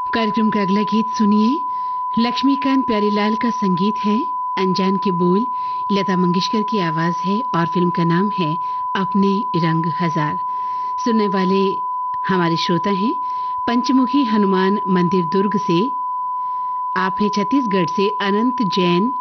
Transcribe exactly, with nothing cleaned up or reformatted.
कार्यक्रम का अगला गीत सुनिए। लक्ष्मीकांत प्यारीलाल का संगीत है, अनजान के बोल लता मंगेशकर की आवाज है और फिल्म का नाम है अपने रंग हजार। सुनने वाले हमारे श्रोता हैं पंचमुखी हनुमान मंदिर दुर्ग से, आप हैं छत्तीसगढ़ से अनंत जैन,